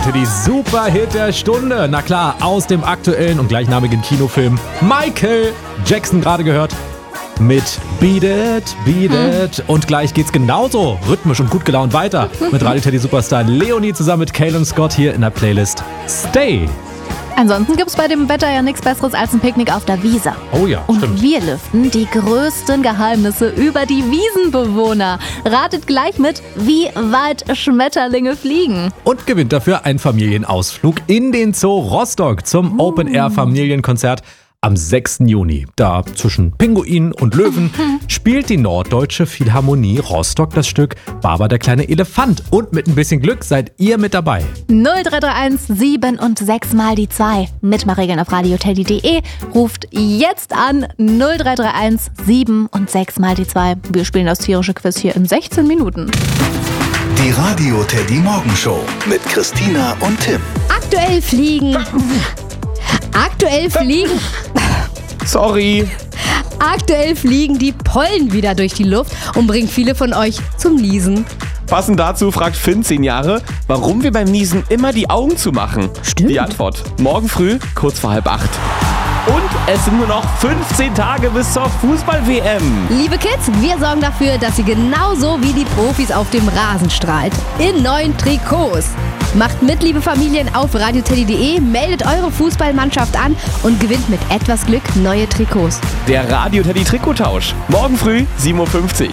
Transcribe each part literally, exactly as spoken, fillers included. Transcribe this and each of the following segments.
Teddy, Superhit der Stunde. Na klar, aus dem aktuellen und gleichnamigen Kinofilm Michael Jackson gerade gehört. Mit Beat It, Beat It. Und gleich geht's genauso rhythmisch und gut gelaunt weiter. Mit Radio Teddy Superstar Leonie zusammen mit Cale und Scott hier in der Playlist Stay. Ansonsten gibt's bei dem Wetter ja nichts Besseres als ein Picknick auf der Wiese. Oh ja, und stimmt. Und wir lüften die größten Geheimnisse über die Wiesenbewohner. Ratet gleich mit, wie weit Schmetterlinge fliegen. Und gewinnt dafür einen Familienausflug in den Zoo Rostock zum Open-Air-Familienkonzert. Am sechsten Juni, da zwischen Pinguinen und Löwen, spielt die Norddeutsche Philharmonie Rostock das Stück Baba der kleine Elefant. Und mit ein bisschen Glück seid ihr mit dabei. null drei drei eins sieben und sechs mal die zwei. Mitmachregeln auf radioteddy punkt de. Ruft jetzt an null drei drei eins sieben und sechs mal die zwei. Wir spielen das tierische Quiz hier in sechzehn Minuten. Die Radio Teddy Morgenshow mit Christina und Tim. Aktuell fliegen... Aktuell fliegen... Sorry. Aktuell fliegen die Pollen wieder durch die Luft und bringen viele von euch zum Niesen. Passend dazu fragt Finn, zehn Jahre, warum wir beim Niesen immer die Augen zumachen. Stimmt. Die Antwort: morgen früh, kurz vor halb acht. Und es sind nur noch fünfzehn Tage bis zur Fußball-W M. Liebe Kids, wir sorgen dafür, dass ihr genauso wie die Profis auf dem Rasen strahlt. In neuen Trikots. Macht mit, liebe Familien, auf radioteddy punkt de, meldet eure Fußballmannschaft an und gewinnt mit etwas Glück neue Trikots. Der Radio Teddy Trikottausch. Morgen früh, sieben Uhr fünfzig.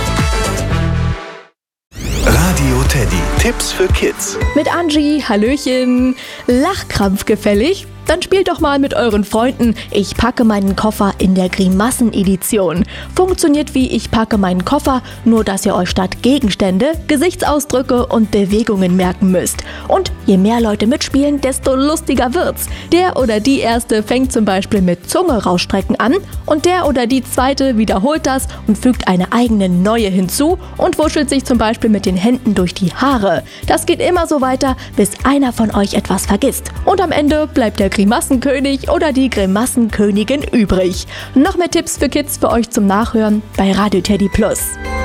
Radio Teddy. Tipps für Kids. Mit Angie, Hallöchen. Lachkrampf gefällig? Dann spielt doch mal mit euren Freunden Ich packe meinen Koffer in der Grimassen-Edition. Funktioniert wie Ich packe meinen Koffer, nur dass ihr euch statt Gegenstände Gesichtsausdrücke und Bewegungen merken müsst. Und je mehr Leute mitspielen, desto lustiger wird's. Der oder die Erste fängt zum Beispiel mit Zunge rausstrecken an und der oder die Zweite wiederholt das und fügt eine eigene neue hinzu und wuschelt sich zum Beispiel mit den Händen durch die Haare. Das geht immer so weiter, bis einer von euch etwas vergisst. Und am Ende bleibt der Grimassenkönig oder die Grimassenkönigin übrig. Noch mehr Tipps für Kids für euch zum Nachhören bei Radio Teddy Plus.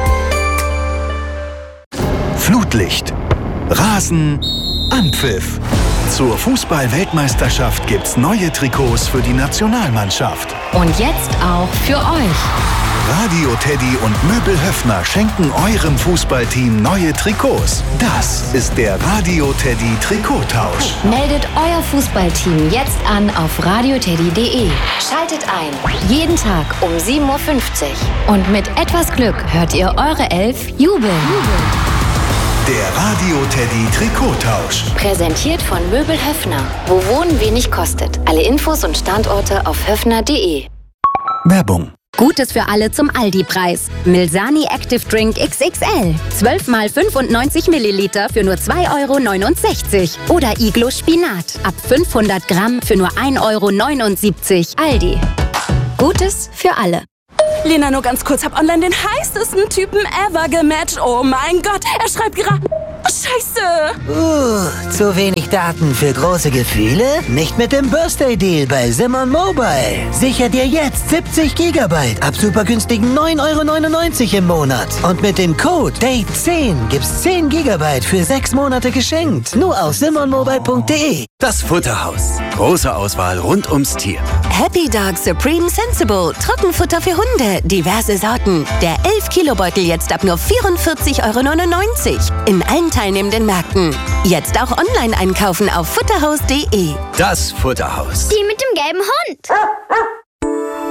Flutlicht. Rasen. Anpfiff. Zur Fußball-Weltmeisterschaft gibt's neue Trikots für die Nationalmannschaft. Und jetzt auch für euch. Radio Teddy und Möbel Höffner schenken eurem Fußballteam neue Trikots. Das ist der Radio Teddy Trikottausch. Meldet euer Fußballteam jetzt an auf radioteddy punkt de. Schaltet ein. Jeden Tag um sieben Uhr fünfzig. Und mit etwas Glück hört ihr eure Elf jubeln. Der Radio Teddy Trikottausch. Präsentiert von Möbel Höffner. Wo Wohnen wenig kostet. Alle Infos und Standorte auf höffner punkt de. Werbung. Gutes für alle zum Aldi-Preis. Milsani Active Drink X X L. zwölf mal fünfundneunzig Milliliter für nur zwei Euro neunundsechzig. Oder Iglo Spinat. Ab fünfhundert Gramm für nur ein Euro neunundsiebzig. Aldi. Gutes für alle. Lena, nur ganz kurz, hab online den heißesten Typen ever gematcht. Oh mein Gott, er schreibt gerade... Scheiße! Uh, zu wenig Daten für große Gefühle? Nicht mit dem Birthday Deal bei Simon Mobile. Sicher dir jetzt siebzig Gigabyte ab super günstigen neun Euro neunundneunzig im Monat. Und mit dem Code Date zehn gibt's zehn Gigabyte für sechs Monate geschenkt. Nur auf simon mobile punkt de. Das Futterhaus. Große Auswahl rund ums Tier. Happy Dog Supreme Sensible. Trockenfutter für Hunde. Diverse Sorten. Der elf Kilo Beutel jetzt ab nur vierundvierzig Euro neunundneunzig. In allen teilnehmenden Märkten. Jetzt auch online einkaufen auf futterhaus punkt de. Das Futterhaus. Die mit dem gelben Hund.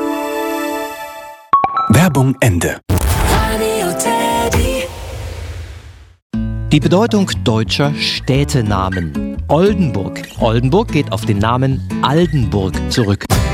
Werbung Ende. Die Bedeutung deutscher Städtenamen. Oldenburg. Oldenburg geht auf den Namen Aldenburg zurück.